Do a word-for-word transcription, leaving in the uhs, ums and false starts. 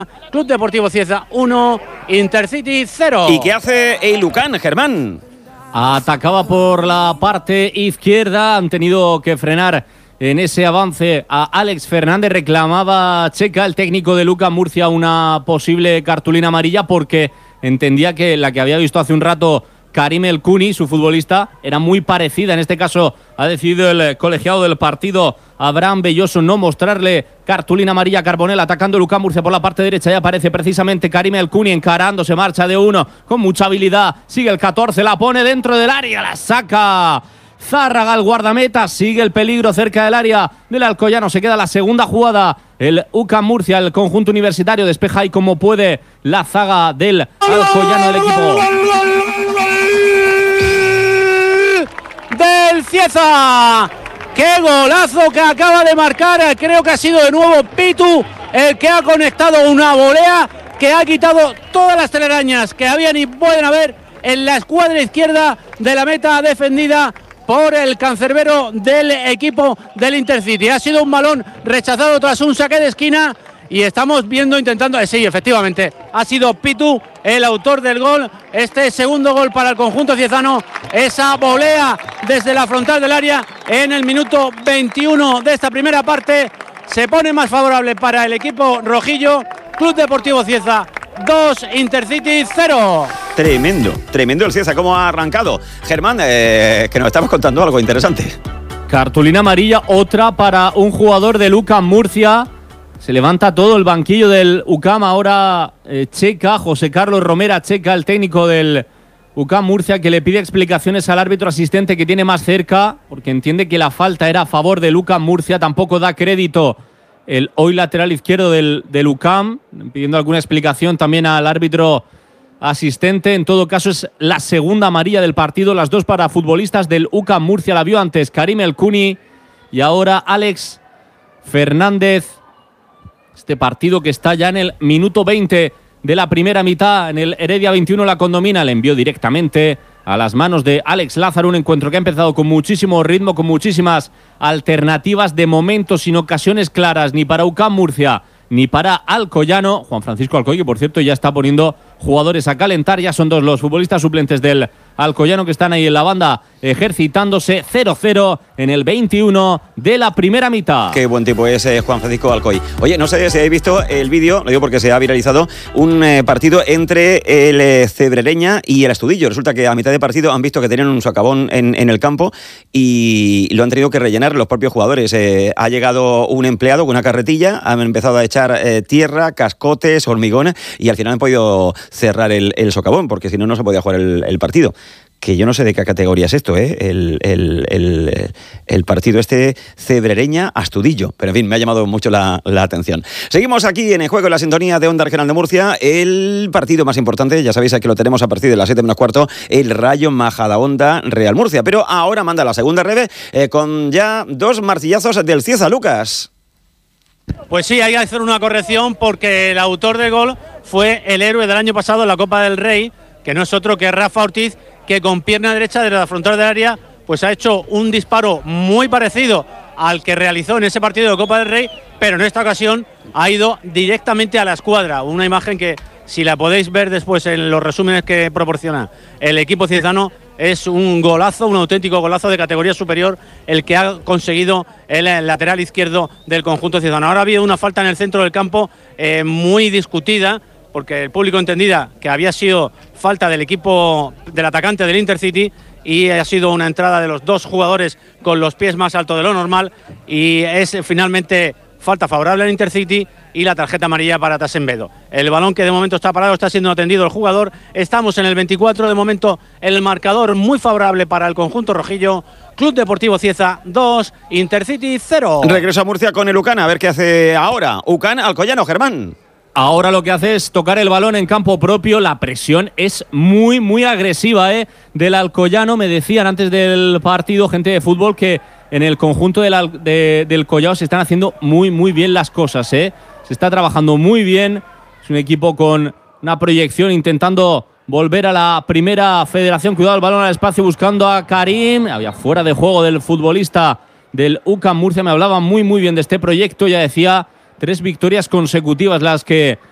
Club Deportivo Cieza uno, Intercity cero. ¿Y qué hace el UCAM, Germán? Atacaba por la parte izquierda, han tenido que frenar en ese avance a Alex Fernández. Reclamaba Checa, el técnico de UCAM Murcia, una posible cartulina amarilla porque entendía que la que había visto hace un rato Karim El Kuni, su futbolista, era muy parecida. En este caso ha decidido el colegiado del partido, Abraham Belloso, no mostrarle cartulina amarilla a Carbonell, atacando el UCAM Murcia por la parte derecha. Ya aparece precisamente Karim El Kuni encarando, se marcha de uno con mucha habilidad. Sigue el catorce, la pone dentro del área, la saca Zárraga, el guardameta. Sigue el peligro cerca del área del Alcoyano. Se queda la segunda jugada. El UCAM Murcia, el conjunto universitario, despeja ahí como puede la zaga del Alcoyano del equipo del Cieza. ¡Qué golazo que acaba de marcar! Creo que ha sido de nuevo Pitu el que ha conectado una volea que ha quitado todas las telarañas que habían y pueden haber en la escuadra izquierda de la meta defendida por el cancerbero del equipo del Intercity. Ha sido un balón rechazado tras un saque de esquina y estamos viendo, intentando... Eh, sí, efectivamente, ha sido Pitu el autor del gol. Este segundo gol para el conjunto ciezano, esa volea desde la frontal del área en el minuto veintiuno de esta primera parte, se pone más favorable para el equipo rojillo. Club Deportivo Cieza dos, Intercity cero. Tremendo, tremendo el Cieza, cómo ha arrancado. Germán, eh, que nos estamos contando algo interesante. Cartulina amarilla, otra para un jugador del UCAM Murcia. Se levanta todo el banquillo del UCAM. Ahora eh, Checa, José Carlos Romera Checa, el técnico del UCAM Murcia, que le pide explicaciones al árbitro asistente que tiene más cerca, porque entiende que la falta era a favor del UCAM Murcia. Tampoco da crédito el hoy lateral izquierdo del, del UCAM, pidiendo alguna explicación también al árbitro asistente. En todo caso, es la segunda amarilla del partido, las dos para futbolistas del UCAM Murcia. La vio antes Karim El Kuni y ahora Alex Fernández. Este partido que está ya en el minuto veinte de la primera mitad, en el Heredia veintiuno la condomina, le envió directamente a las manos de Alex Lázaro. Un encuentro que ha empezado con muchísimo ritmo, con muchísimas alternativas, de momento sin ocasiones claras ni para UCAM Murcia ni para Alcoyano. Juan Francisco Alcoy, que por cierto ya está poniendo jugadores a calentar. Ya son dos los futbolistas suplentes del Alcoyano que están ahí en la banda ejercitándose. Cero cero en el veintiuno de la primera mitad. Qué buen tipo es eh, Juan Francisco Alcoy. Oye, no sé si habéis visto el vídeo, lo digo porque se ha viralizado, un eh, partido entre el eh, Cebrereña y el Astudillo. Resulta que a mitad de partido han visto que tenían un socavón en, en el campo y lo han tenido que rellenar los propios jugadores. Eh, ha llegado un empleado con una carretilla, han empezado a echar eh, tierra, cascotes, hormigones y al final han podido cerrar el, el socavón, porque si no, no se podía jugar el, el partido. Que yo no sé de qué categoría es esto, ¿eh? el, el, el, el partido este Cebrereña-Astudillo. Pero en fin, me ha llamado mucho la, la atención. Seguimos aquí en el juego, en la sintonía de Onda Regional de Murcia. El partido más importante, ya sabéis que lo tenemos a partir de las siete menos cuarto, el Rayo Majadahonda Real Murcia. Pero ahora manda la segunda reve eh, con ya dos martillazos del Cieza, Lucas. Pues sí, hay que hacer una corrección porque el autor del gol fue el héroe del año pasado en la Copa del Rey, que no es otro que Rafa Ortiz, que con pierna derecha desde la frontal del área pues ha hecho un disparo muy parecido al que realizó en ese partido de Copa del Rey, pero en esta ocasión ha ido directamente a la escuadra. Una imagen que, si la podéis ver después en los resúmenes que proporciona el equipo ciezano, es un golazo, un auténtico golazo de categoría superior el que ha conseguido el lateral izquierdo del conjunto ciezano. Ahora ha habido una falta en el centro del campo eh, muy discutida, porque el público entendía que había sido falta del equipo del atacante del Intercity y ha sido una entrada de los dos jugadores con los pies más altos de lo normal y es finalmente falta favorable al Intercity y la tarjeta amarilla para Tasembedo. El balón que de momento está parado, está siendo atendido el jugador. Estamos en el veinticuatro, de momento el marcador muy favorable para el conjunto rojillo. Club Deportivo Cieza dos, Intercity cero. Regreso a Murcia con el UCAM, a ver qué hace ahora. UCAM Alcoyano, Germán. Ahora lo que hace es tocar el balón en campo propio. La presión es muy, muy agresiva ¿eh? del Alcoyano. Me decían antes del partido gente de fútbol que en el conjunto del, de, del Collao se están haciendo muy, muy bien las cosas. ¿eh? Se está trabajando muy bien. Es un equipo con una proyección intentando volver a la primera federación. Cuidado el balón al espacio buscando a Karim. Había fuera de juego del futbolista del UCAM Murcia. Me hablaba muy, muy bien de este proyecto. Ya decía... Tres victorias consecutivas las que